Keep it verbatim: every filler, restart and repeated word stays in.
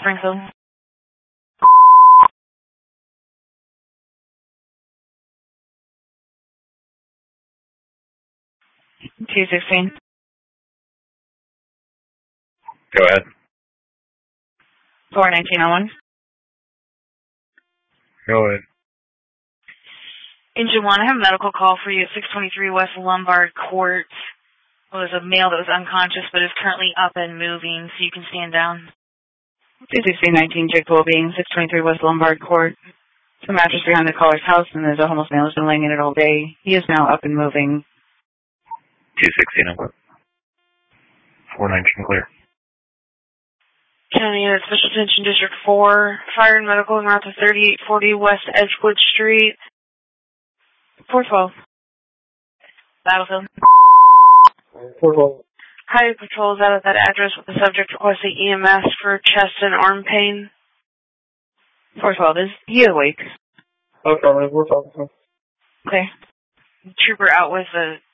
Springfield. two sixteen. Go ahead. four nineteen oh one. Go ahead. Engine one, I have a medical call for you at six twenty-three West Lombard Court. It was a male that was unconscious but is currently up and moving, so you can stand down. two sixteen nineteen, Jake Wellbeing, six twenty-three West Lombard Court. It's a mattress behind the caller's house, and there's a homeless male who's been laying in it all day. He is now up and moving. two sixteen oh one. four nineteen clear. County Unit Special Attention District four, Fire and Medical en route to thirty-eight forty West Edgewood Street. four twelve. Battlefield. four twelve. Highway Patrol is out at that address with the subject requesting E M S for chest and arm pain. four twelve, is he awake? Okay, four twelve. Okay. Trooper out with a